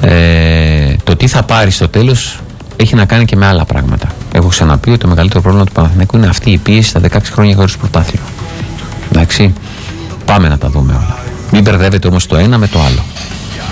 Το τι θα πάρει στο τέλος έχει να κάνει και με άλλα πράγματα. Έχω ξαναπεί ότι το μεγαλύτερο πρόβλημα του Παναθηναϊκού είναι αυτή η πίεση στα 16 χρόνια χωρίς πρωτάθλημα. Εντάξει, πάμε να τα δούμε όλα. Μην μπερδεύετε όμως το ένα με το άλλο.